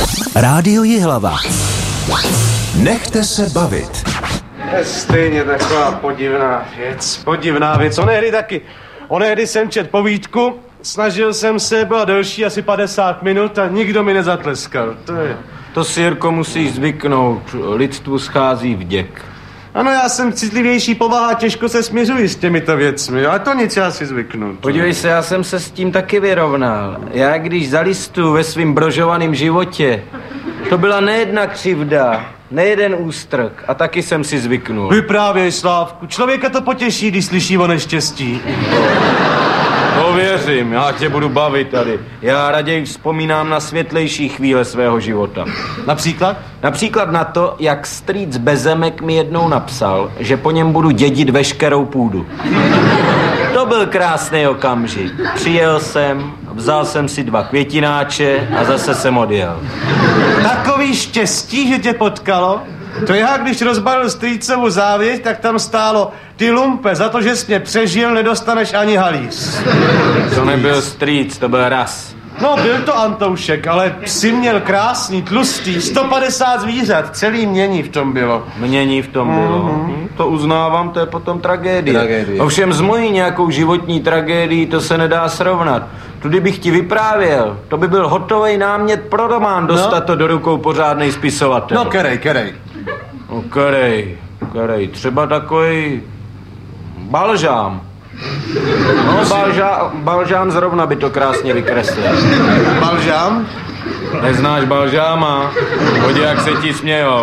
Rádio Jihlava. Nechte se bavit. Stejně taková podivná věc. Onehdy jsem čet povídku, snažil jsem se, byla delší asi 50 minut a nikdo mi nezatleskal. To si, Jirko, musíš zvyknout. Lidstvu schází vděk. Ano, já jsem citlivější povaha, těžko se směřuji s těmito věcmi, ale to nic, já si zvyknu. Podívej se, já jsem se s tím taky vyrovnal. Já když zalistuju ve svým brožovaném životě, to byla nejedna křivda, nejeden ústrk a taky jsem si zvyknul. Vyprávěj, Slávku, člověka to potěší, když slyší o neštěstí. To věřím, já tě budu bavit tady. Já raději vzpomínám na světlejší chvíle svého života. Například? Například na to, jak strýc Bezemek mi jednou napsal, že po něm budu dědit veškerou půdu. To byl krásný okamžik. Přijel jsem, vzal jsem si 2 květináče a zase jsem odjel. Takový štěstí, že tě potkalo? To já, když rozbalil strýcovu závěť, tak tam stálo: ty lumpe, za to, že jsi mě přežil, nedostaneš ani halíř. To nebyl strýc, to byl ras. No, byl to Antoušek, ale psi měl krásný, tlustý, 150 zvířat, celý mění v tom bylo. Mění v tom bylo. To uznávám, to je potom tragédie. Ovšem s mojí nějakou životní tragédií to se nedá srovnat. Tu kdybych ti vyprávěl, to by byl hotový námět pro román, dostat to do rukou pořádnej spisovatel. No, kerej. No, kerej, třeba takový Balžám. No, Balžám zrovna by to krásně vykreslil. Balžám? Neznáš Balžáma? Podívej, jak se ti smějou.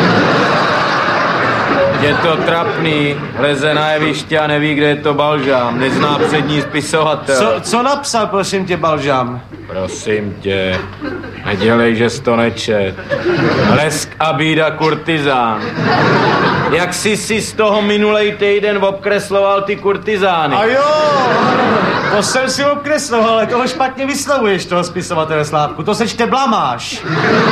Je to trapný, leze na jeviště a neví, kde je to Balžám. Nezná přední spisovatel. Co napsal, prosím tě, Balžám? Prosím tě, nedělej, že jsi to nečet. Lesk a bída kurtizán. Jak jsi si z toho minulej týden obkresloval ty kurtizány. A jo, to jsem si obkresloval, ale toho špatně vyslovuješ, toho spisovatele, Slávku. To se čte Blamáš.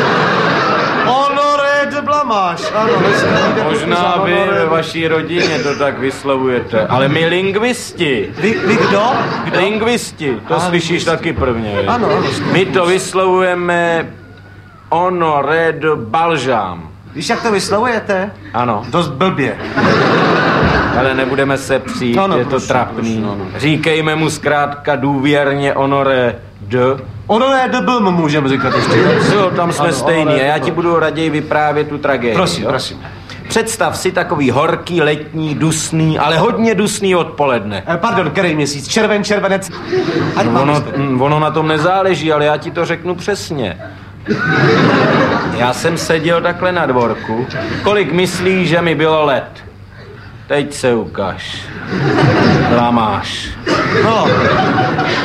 Honoré de Blamáš. Ano, možná vy ve vaší rodině to tak vyslovujete, ale my lingvisti. Vy kdo? Lingvisti, to slyšíš taky prvně. Ano. My to vyslovujeme Honoré de Balžám. Víš, jak to vyslovujete? Ano. Dost blbě. Ale nebudeme se přijít, je to trapný. Říkejme mu zkrátka důvěrně Honoré de. Honoré de Blm můžeme říkat ještě. Jo, tam jsme stejný a já ti budu raději vyprávět tu tragédii. Prosím. Představ si takový horký, letní, dusný, ale hodně dusný odpoledne. Pardon, který měsíc? Červenec? Ono na tom nezáleží, ale já ti to řeknu přesně. Já jsem seděl takhle na dvorku. Kolik myslíš, že mi bylo let? Teď se ukaž. Blamáš. No.